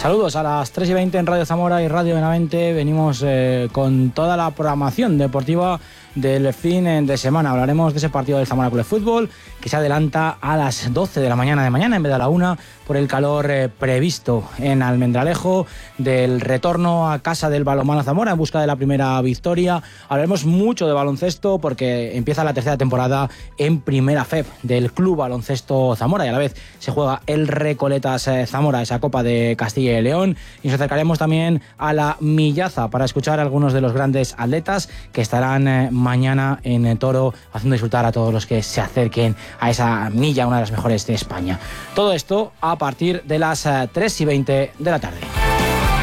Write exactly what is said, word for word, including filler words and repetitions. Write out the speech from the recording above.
Saludos a las tres y veinte en Radio Zamora y Radio Benavente. Venimos eh, con toda la programación deportiva del fin de semana. Hablaremos de ese partido del Zamora Club de Fútbol que se adelanta a las doce de la mañana de mañana en vez de a la una por el calor eh, previsto en Almendralejo, del retorno a casa del balonmano Zamora en busca de la primera victoria. Hablaremos mucho de baloncesto porque empieza la tercera temporada en Primera F E B del Club Baloncesto Zamora y a la vez se juega el Recoletas eh, Zamora, esa Copa de Castilla y León, y nos acercaremos también a la Millaza para escuchar a algunos de los grandes atletas que estarán eh, mañana en el Toro haciendo disfrutar a todos los que se acerquen a esa milla, una de las mejores de España. Todo esto a partir de las tres y veinte de la tarde.